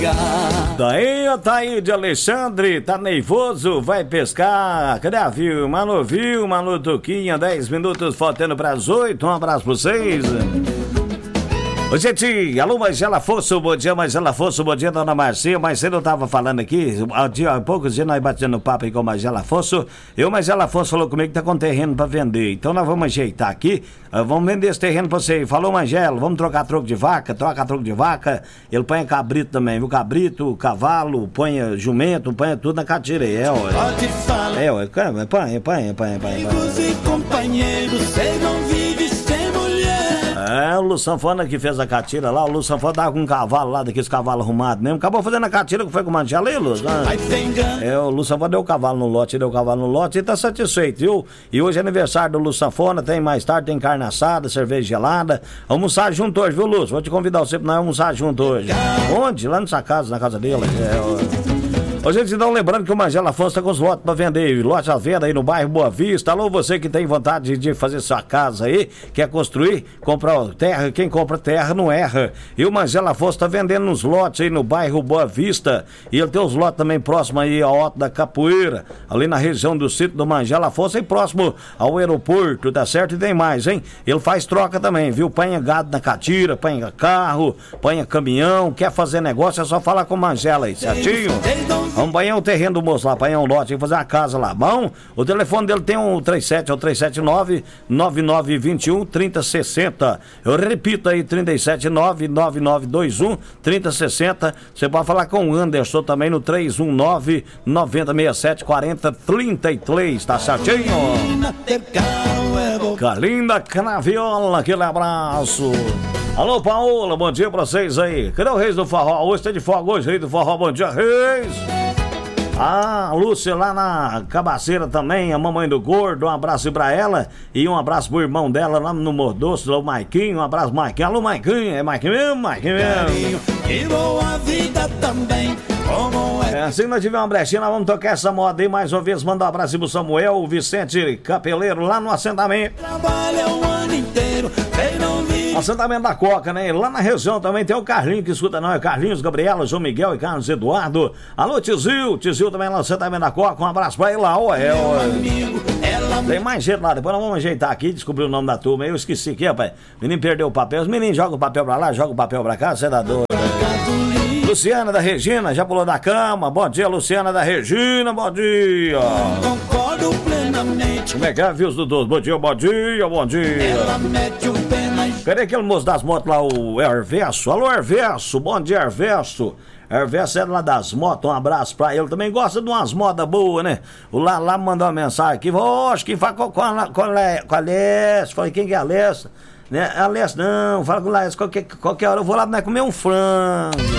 Daí o Taíde Alexandre tá nervoso, vai pescar. Cadê a Vilma? Alô, Tuquinha, 10 minutos faltando pras 8. Um abraço pra vocês. Ô, gente, alô, Magela Fosso, bom dia, Magela Fosso, bom dia, dona Marcia. Mas cedo eu tava falando aqui, há poucos dias nós batendo papo aí com o Magela Fosso. Magela Fosso falou comigo que tá com terreno pra vender. Então nós vamos ajeitar aqui, vamos vender esse terreno pra você. Falou, Magela, vamos trocar troco de vaca, troca troco de vaca. Ele põe cabrito também, viu? Cabrito, cavalo, põe jumento, põe tudo na catira aí, Pode falar. põe. Amigos e companheiros, cê não vive sem mulher. O Lu Sanfona que fez a catira lá, o Lu Sanfona tava com um cavalo lá, daqueles cavalos arrumados mesmo. Acabou fazendo a catira que foi com o Manchela aí, Lu. O Lu Sanfona deu o cavalo no lote e tá satisfeito, viu? E hoje é aniversário do Lu Sanfona, tem mais tarde, tem carne assada, cerveja gelada. Almoçar junto hoje, viu, Lu? Vou te convidar você pra nós almoçar junto hoje. Onde? Lá na sua casa, na casa dele. Ô, gente, então lembrando que o Magela Afonso tá com os lotes pra vender, lote à venda aí no bairro Boa Vista. Alô, você que tem vontade de fazer sua casa aí, quer construir, comprar terra, quem compra terra não erra. E o Magela Afonso tá vendendo uns lotes aí no bairro Boa Vista, e ele tem os lotes também próximos aí ao Alto da Capoeira, ali na região do sítio do Magela Afonso, e próximo ao aeroporto, tá certo? E tem mais, hein? Ele faz troca também, viu? Panha gado na catira, panha carro, panha caminhão, quer fazer negócio, é só falar com o Magela aí, certinho? Vamos banhar o terreno do moço lá, banhar um lote, fazer uma casa lá, bom? O telefone dele tem um 37, é o 379-9921-3060. Eu repito aí, 379-9921-3060. Você pode falar com o Anderson também no 319-9067-4033, tá certinho? Carlinda Canaviola, aquele abraço. Alô, Paola, bom dia pra vocês aí. Cadê o Reis do Forró? Hoje tá de folga hoje, Reis do Forró, bom dia, Reis. A Lúcia lá na Cabaceira também, a mamãe do Gordo, um abraço pra ela e um abraço pro irmão dela lá no Mordoço, o Maiquinho, um abraço, Maiquinho. Alô, Maiquinho, é Maiquinho mesmo? Que boa vida também, como é. Assim nós tivemos uma brechinha, nós vamos tocar essa moda aí mais uma vez, mandar um abraço pro Samuel, o Vicente Capeleiro lá no assentamento. Trabalha o ano inteiro, quem não vive. Assentamento da Coca, né? Lá na região também tem o Carlinho que escuta nós, Carlinhos, Gabriela, João Miguel e Carlos Eduardo. Alô, Tizil também lá no assentamento da Coca, um abraço pra ele lá, Tem mais gente lá, depois nós vamos ajeitar aqui, descobrir o nome da turma, eu esqueci aqui, rapaz. O menino perdeu o papel, os meninos jogam o papel pra lá, jogam o papel pra cá, você dá doido. Luciana da Regina, já pulou da cama, bom dia, Luciana da Regina, bom dia. Concordo plenamente. Como é que é, viu os Dudu? Bom dia. Ela mete o pé na... Cadê aquele moço das motos lá, o Hervesso? Alô, Hervesso, bom dia, Hervesso. Hervesso é lá das motos, um abraço pra ele. Também gosta de umas modas boas, né? O Lá mandou uma mensagem aqui. Oxe, quem fala com a Alessa? Falei, quem que é a Alessa? Né? Alessa não, fala com a Alessa. Qualquer hora eu vou lá comer um frango.